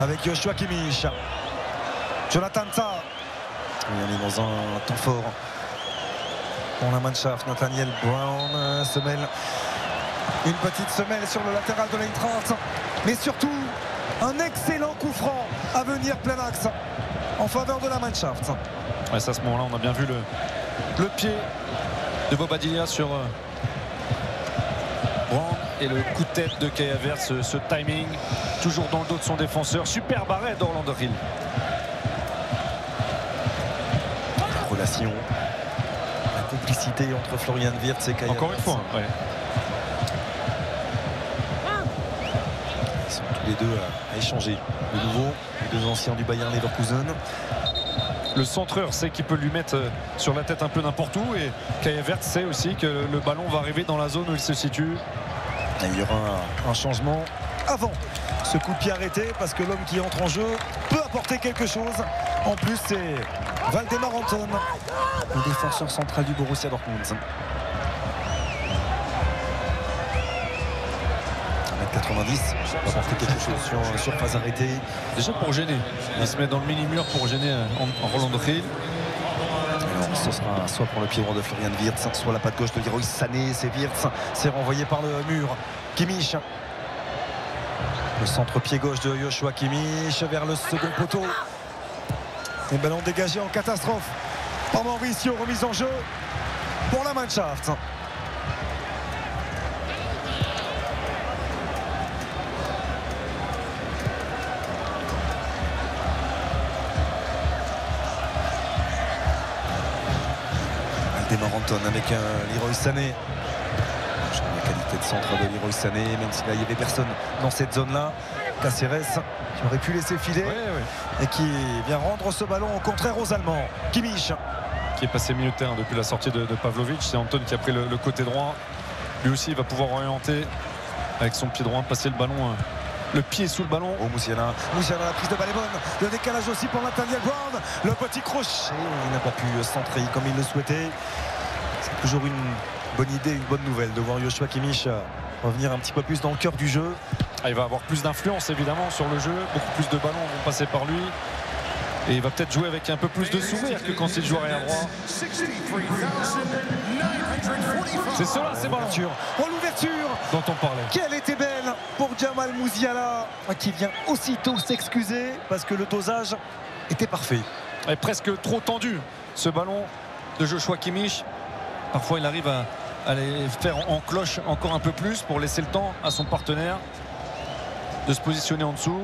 Avec Joshua Kimmich. Jonathan Tah. On est dans un temps fort pour la Mannschaft. Nathaniel Brown semelle une petite semelle sur le latéral de l'Eintracht, mais surtout un excellent coup franc à venir plein axe en faveur de la Mannschaft. Ouais, à ce moment-là, on a bien vu le pied de Bobadilla sur Brown et le coup de tête de Kai Havertz, ce timing toujours dans le dos de son défenseur. Super arrêt d'Orlando Hill. La relation, la complicité entre Florian Wirtz et Kai Havertz. Encore une fois, ouais. Ils sont tous les deux à échanger. De nouveau, les deux anciens du Bayern Leverkusen. Le centreur sait qu'il peut lui mettre sur la tête un peu n'importe où, et Kai Havertz sait aussi que le ballon va arriver dans la zone où il se situe. Et il y aura un changement avant ce coup de pied arrêté, parce que l'homme qui entre en jeu peut apporter quelque chose. En plus, c'est Waldemar Anton, le défenseur central du Borussia Dortmund. 1m90, va apporter quelque chose sur surface arrêtée. Déjà pour gêner, il se met dans le mini-mur pour gêner en Orlando Hill. Alors, ce sera soit pour le pied droit de Florian Wirtz, soit la patte gauche de Leroy Sané. C'est Wirtz, c'est renvoyé par le mur. Kimmich, le centre-pied gauche de Joshua Kimmich vers le second poteau. Et ballon dégagé en catastrophe par Mauricio, remise en jeu pour la Mannschaft. Waldemar Anton avec Leroy Sané. La qualité de centre de Leroy Sané, même s'il n'y avait personne dans cette zone-là. Caceres qui aurait pu laisser filer, et qui vient rendre ce ballon au contraire aux Allemands. Kimmich qui est passé milieu de terrain depuis la sortie de Pavlovic. C'est Anton qui a pris le côté droit. Lui aussi il va pouvoir orienter avec son pied droit, passer le ballon, le pied sous le ballon. Oh, Musiala, la prise de balle est bonne. Le décalage aussi pour Nathaniel Brown. Le petit crochet, il n'a pas pu centrer comme il le souhaitait. C'est toujours une bonne idée, une bonne nouvelle de voir Joshua Kimmich revenir un petit peu plus dans le cœur du jeu. Il va avoir plus d'influence évidemment sur le jeu. Beaucoup plus de ballons vont passer par lui. Et il va peut-être jouer avec un peu plus de sourire que quand il joue arrière droit. C'est cela, c'est ballon. Oh, l'ouverture dont on parlait. Quelle était belle pour Jamal Musiala, qui vient aussitôt s'excuser parce que le dosage était parfait. Et presque trop tendu ce ballon de Joshua Kimmich. Parfois il arrive à les faire en cloche encore un peu plus pour laisser le temps à son partenaire de se positionner en dessous.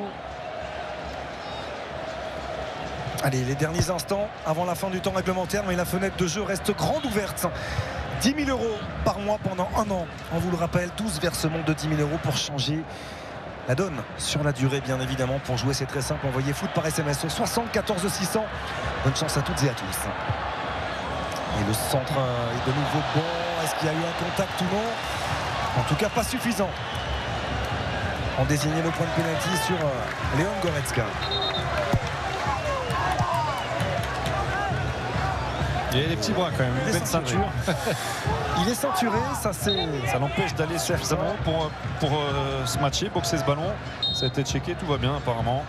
Allez, les derniers instants avant la fin du temps réglementaire, mais la fenêtre de jeu reste grande ouverte. 10 000 € par mois pendant un an. On vous le rappelle, 12 versements de 10 000 € pour changer la donne sur la durée, bien évidemment. Pour jouer, c'est très simple. Envoyez foot par SMS au 74 600. Bonne chance à toutes et à tous. Et le centre est de nouveau bon. Est-ce qu'il y a eu un contact ou non? En tout cas, pas suffisant. On désignait le point de pénalty sur Leon Goretzka. Il y a des petits bras quand même, une belle ceinture. Il est ceinturé, ça l'empêche d'aller suffisamment pour se matcher, boxer ce ballon. Ça a été checké, tout va bien apparemment.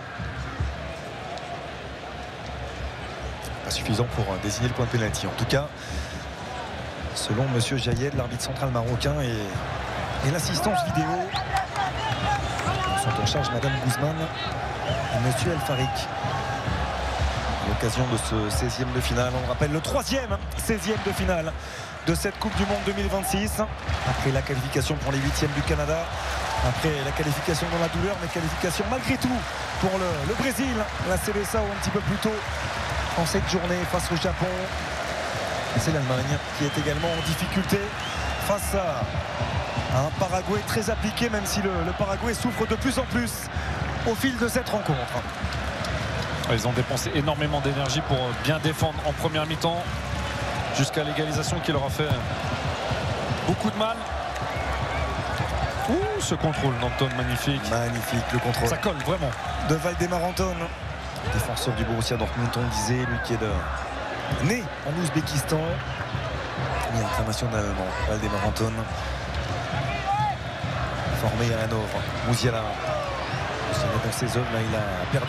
Pas suffisant pour désigner le point de pénalty. En tout cas, selon monsieur Jaïed, l'arbitre central marocain et l'assistance vidéo, sont en charge madame Guzman et monsieur El Farik. L'occasion de ce 16e de finale, on rappelle le 3e 16e de finale de cette Coupe du Monde 2026, après la qualification pour les 8e du Canada, après la qualification dans la douleur, mais qualification malgré tout pour le Brésil, la Seleção un petit peu plus tôt en cette journée face au Japon. C'est l'Allemagne qui est également en difficulté face à un Paraguay très appliqué, même si le Paraguay souffre de plus en plus au fil de cette rencontre. Ils ont dépensé énormément d'énergie pour bien défendre en première mi-temps jusqu'à l'égalisation qui leur a fait beaucoup de mal. Ouh, ce contrôle d'Anton, magnifique. Magnifique le contrôle. Ça colle vraiment. De Waldemar Anton, défenseur du Borussia Dortmund, on disait, lui qui est né en Ouzbékistan. Il est international allemand, Waldemar Anton. Formé à Hanovre. Musiala. Dans ces zones-là, il a perdu